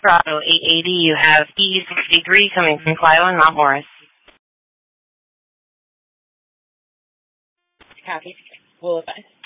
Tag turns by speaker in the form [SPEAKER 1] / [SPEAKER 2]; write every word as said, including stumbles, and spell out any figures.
[SPEAKER 1] Bravo eight eighty, you have E sixty-three coming from Clio and Mount Morris.
[SPEAKER 2] Copy. We'll advise.